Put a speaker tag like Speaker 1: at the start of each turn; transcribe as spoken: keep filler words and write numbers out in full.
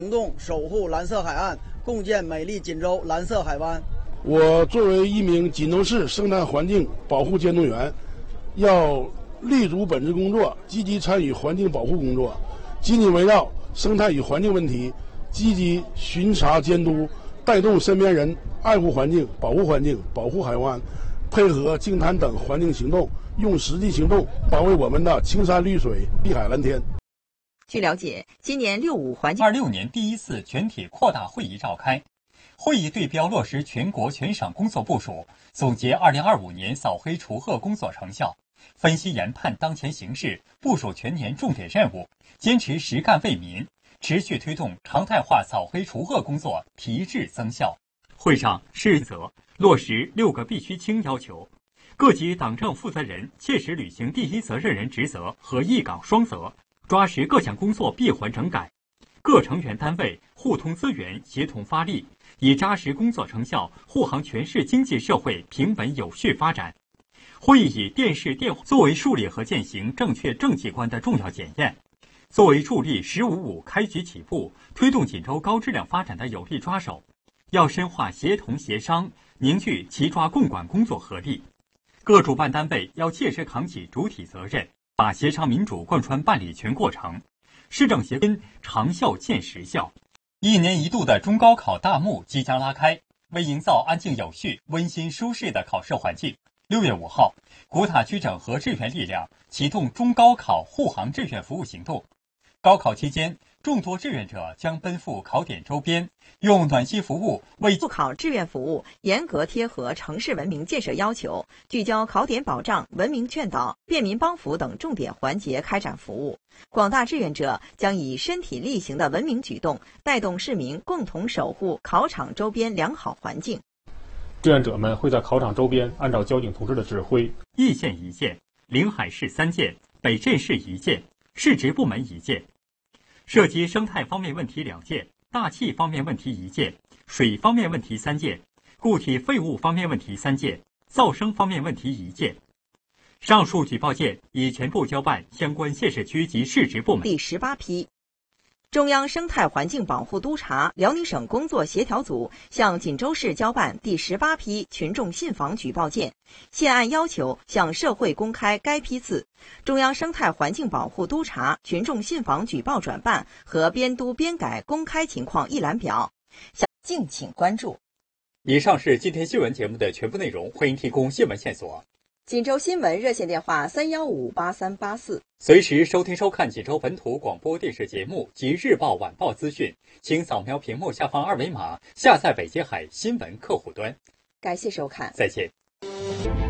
Speaker 1: 行动守护蓝色海岸，共建美丽锦州蓝色海湾。
Speaker 2: 我作为一名锦州市生态环境保护监督员，要立足本职工作，积极参与环境保护工作，紧紧围绕生态与环境问题，积极巡查监督，带动身边人爱护环境、保护环境、保护海湾，配合净滩等环境行动，用实际行动保卫我们的青山绿水、碧海蓝天。
Speaker 3: 据了解，今年六五环境
Speaker 4: 二六年第一次全体扩大会议召开，会议对标落实全国全省工作部署，总结二零二五年扫黑除恶工作成效，分析研判当前形势，部署全年重点任务，坚持实干为民，持续推动常态化扫黑除恶工作提质增效。会上是责落实六个必须清要求，各级党政负责人切实履行第一责任人职责和一岗双责，抓实各项工作闭环整改，各成员单位互通资源，协同发力，以扎实工作成效护航全市经济社会平稳有序发展。会议以电视电话作为树立和践行正确政绩观的重要检验，作为助力“十五五”开局起步、推动锦州高质量发展的有力抓手，要深化协同协商，凝聚齐抓共管工作合力。各主办单位要切实扛起主体责任，把协商民主贯穿办理全过程，市政协跟长效见实效。一年一度的中高考大幕即将拉开，为营造安静有序、温馨舒适的考试环境，六月五号，古塔区整合志愿力量启动中高考护航志愿服务行动。高考期间，众多志愿者将奔赴考点周边，用暖心服务为
Speaker 3: 复考志愿服务严格贴合城市文明建设要求，聚焦考点保障、文明劝导、便民帮扶等重点环节开展服务。广大志愿者将以身体力行的文明举动，带动市民共同守护考场周边良好环境。
Speaker 5: 志愿者们会在考场周边按照交警同志的指挥，
Speaker 4: 易县一件，临海市三件，北镇市一件，市直部门一件。涉及生态方面问题两件，大气方面问题一件，水方面问题三件，固体废物方面问题三件，噪声方面问题一件。上述举报件已全部交办相关县市区及市直部门。
Speaker 3: 第十八批，中央生态环境保护督察辽宁省工作协调组向锦州市交办第十八批群众信访举报件，现按要求向社会公开该批次中央生态环境保护督察群众信访举报转办和编督编改公开情况一览表，敬请关注。
Speaker 4: 以上是今天新闻节目的全部内容，欢迎提供新闻线索。
Speaker 3: 锦州新闻热线电话三幺五八三八四，
Speaker 4: 随时收听收看锦州本土广播电视节目及日报晚报资讯，请扫描屏幕下方二维码下载北京海新闻客户端。
Speaker 3: 感谢收看，
Speaker 4: 再见。